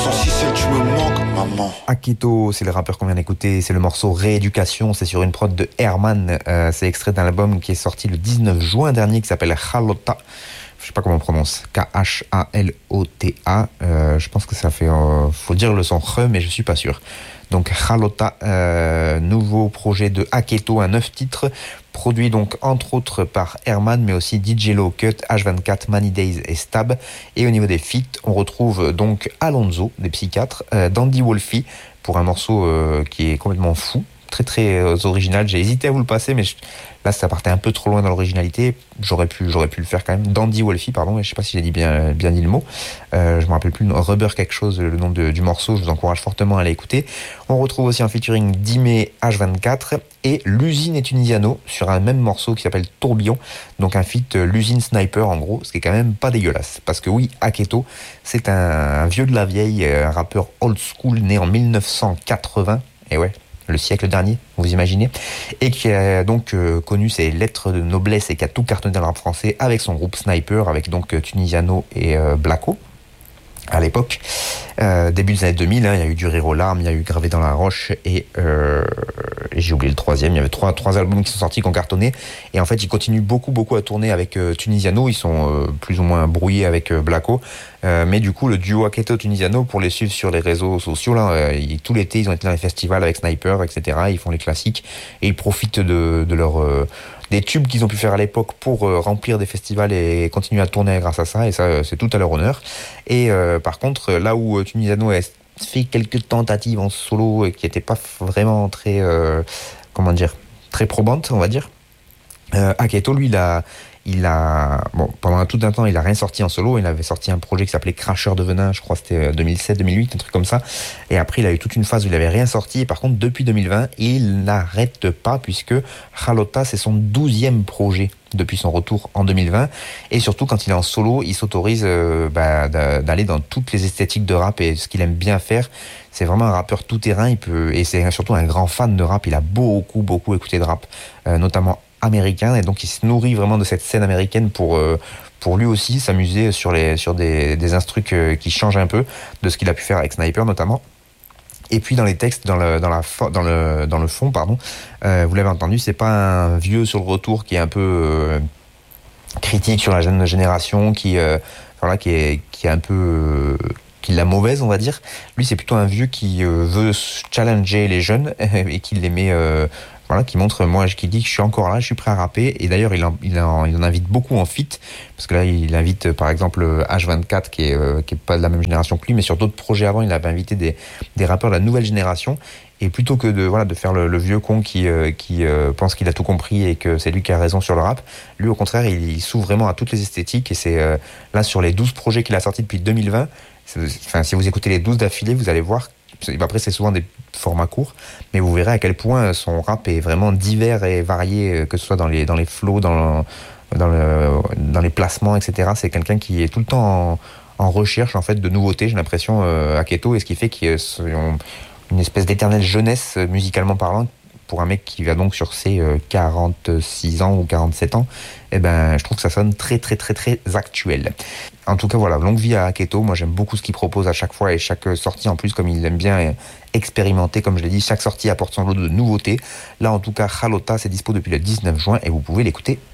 106 tu me manques, maman. Aketo, c'est le rappeur qu'on vient d'écouter, c'est le morceau Rééducation, c'est sur une prod de Herman, c'est extrait d'un album qui est sorti le 19 juin dernier qui s'appelle Khalota. Je sais pas comment on prononce, Khalota. Je pense que ça fait, faut dire le son re, mais je suis pas sûr. Donc Khalota, nouveau projet de Aketo, un 9 titres, produit donc entre autres par Herman, mais aussi DJ Low Cut, H24, Many Days et Stab. Et au niveau des feats, on retrouve donc Alonso, des Psychiatres, Dandy Wolfie, pour un morceau qui est complètement fou, très très original. J'ai hésité à vous le passer, mais là ça partait un peu trop loin dans l'originalité. J'aurais pu le faire quand même. Dandy Wolfie, pardon, je sais pas si j'ai dit bien dit le mot. Je me rappelle plus, Rubber quelque chose, le nom du morceau. Je vous encourage fortement à l'écouter. On retrouve aussi en featuring Dime, H24 et l'usine et Tunisiano sur un même morceau qui s'appelle Tourbillon. Donc un feat l'usine Sniper en gros, ce qui est quand même pas dégueulasse. Parce que oui, Aketo, c'est un vieux de la vieille, un rappeur old school né en 1980. Et ouais, le siècle dernier, vous imaginez, et qui a donc connu ses lettres de noblesse et qui a tout cartonné dans le rap français avec son groupe Sniper, avec donc Tunisiano et Blacko à l'époque. Début des années 2000, il y a eu du Rire aux larmes, il y a eu Gravé dans la roche et j'ai oublié le troisième. Il y avait trois albums qui sont sortis, qui ont cartonné, et en fait ils continuent beaucoup à tourner avec Tunisiano. Ils sont plus ou moins brouillés avec Blacko, mais du coup le duo Aketo Tunisiano, pour les suivre sur les réseaux sociaux là, tout l'été ils ont été dans les festivals avec Sniper, etc. Ils font les classiques et ils profitent de leur des tubes qu'ils ont pu faire à l'époque pour remplir des festivals et continuer à tourner grâce à ça, et ça c'est tout à leur honneur. Et par contre, là où Tunisiano a fait quelques tentatives en solo et qui n'étaient pas vraiment très très probantes, on va dire, Aketo lui pendant tout un temps il a rien sorti en solo. Il avait sorti un projet qui s'appelait Cracheur de venin, je crois que c'était 2007-2008, un truc comme ça, et après il a eu toute une phase où il avait rien sorti. Et par contre depuis 2020 il n'arrête pas, puisque Khalota c'est son 12e projet depuis son retour en 2020, et surtout quand il est en solo il s'autorise d'aller dans toutes les esthétiques de rap, et ce qu'il aime bien faire, c'est vraiment un rappeur tout terrain. Et c'est surtout un grand fan de rap. Il a beaucoup écouté de rap, notamment américain, et donc il se nourrit vraiment de cette scène américaine pour lui aussi s'amuser sur des instrus qui changent un peu de ce qu'il a pu faire avec Sniper notamment. Et puis dans les textes, dans le fond, pardon, vous l'avez entendu, c'est pas un vieux sur le retour qui est un peu critique sur la jeune génération, qui est un peu qui la mauvaise, on va dire. Lui, c'est plutôt un vieux qui veut challenger les jeunes et qui les met qui montre, qui dit que je suis encore là, je suis prêt à rapper. Et d'ailleurs, il en invite beaucoup en feat, parce que là, il invite par exemple H24, qui est pas de la même génération que lui, mais sur d'autres projets avant, il avait invité des rappeurs de la nouvelle génération. Et plutôt que de faire le vieux con qui pense qu'il a tout compris et que c'est lui qui a raison sur le rap, lui, au contraire, il s'ouvre vraiment à toutes les esthétiques. Et c'est là, sur les 12 projets qu'il a sortis depuis 2020, si vous écoutez les 12 d'affilée, vous allez voir. Après, c'est souvent des formats courts, mais vous verrez à quel point son rap est vraiment divers et varié, que ce soit dans les flows, dans les placements, etc. C'est quelqu'un qui est tout le temps en recherche en fait de nouveautés, j'ai l'impression, Aketo, et ce qui fait qu'ils ont une espèce d'éternelle jeunesse musicalement parlant. Pour un mec qui va donc sur ses 46 ans ou 47 ans, je trouve que ça sonne très actuel. En tout cas, voilà, longue vie à Aketo. Moi, j'aime beaucoup ce qu'il propose à chaque fois, et chaque sortie, en plus, comme il aime bien expérimenter, comme je l'ai dit, chaque sortie apporte son lot de nouveautés. Là, en tout cas, Khalota, c'est dispo depuis le 19 juin et vous pouvez l'écouter